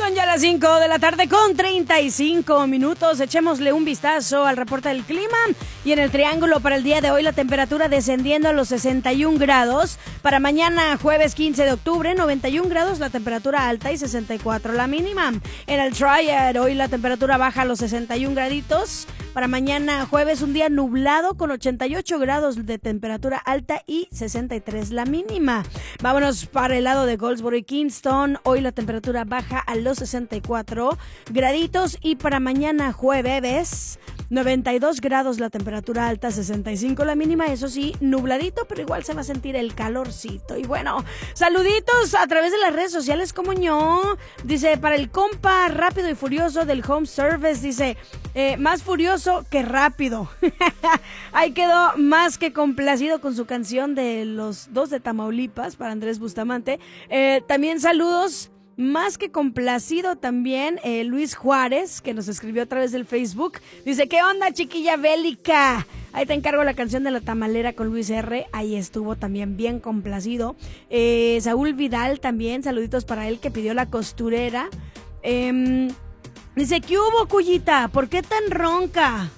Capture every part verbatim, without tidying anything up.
Son ya las cinco de la tarde con treinta y cinco minutos. Echémosle un vistazo al reporte del clima. Y en el triángulo para el día de hoy la temperatura descendiendo a los sesenta y un grados. Para mañana jueves quince de octubre, noventa y un grados la temperatura alta y sesenta y cuatro la mínima. En el Triad hoy la temperatura baja a los sesenta y un graditos. Para mañana jueves un día nublado con ochenta y ocho grados de temperatura alta y sesenta y tres la mínima. Vámonos para el lado de Goldsboro y Kingston. Hoy la temperatura baja a los sesenta y cuatro graditos y para mañana jueves noventa y dos grados la temperatura alta, sesenta y cinco la mínima. Eso sí, nubladito, pero igual se va a sentir el calorcito. Y bueno, saluditos a través de las redes sociales, como yo. Dice, para el compa rápido y furioso del home service, dice, eh, más furioso que rápido. Ahí quedó más que complacido con su canción de los dos de Tamaulipas para Andrés Bustamante. Eh, también saludos. Más que complacido también eh, Luis Juárez, que nos escribió a través del Facebook. Dice, ¿qué onda, chiquilla bélica? Ahí te encargo la canción de La Tamalera con Luis R. Ahí estuvo también bien complacido. Eh, Saúl Vidal también, saluditos para él que pidió La Costurera. Eh, dice, ¿qué hubo, Cuyita? ¿Por qué tan ronca?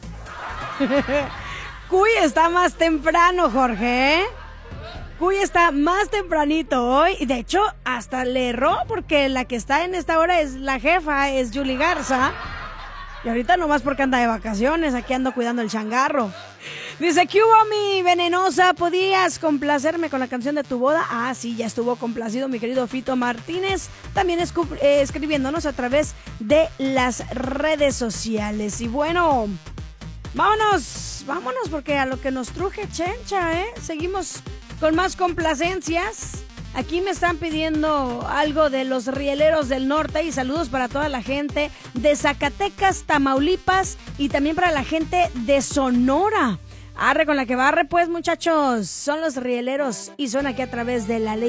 Cuy está más temprano, Jorge, ¿eh? Cuy está más tempranito hoy y de hecho hasta le erró porque la que está en esta hora es la jefa, es Julie Garza. Y ahorita nomás porque anda de vacaciones, aquí ando cuidando el changarro. Dice, ¿qué hubo, mi venenosa? ¿Podías complacerme con la canción de tu boda? Ah, sí, ya estuvo complacido mi querido Fito Martínez. También escu- eh, escribiéndonos a través de las redes sociales. Y bueno, vámonos, vámonos porque a lo que nos truje Chencha, ¿eh? Seguimos con más complacencias. Aquí me están pidiendo algo de los rieleros del norte y saludos para toda la gente de Zacatecas, Tamaulipas y también para la gente de Sonora. Arre con la que barre pues, muchachos, son los rieleros y son aquí a través de la ley.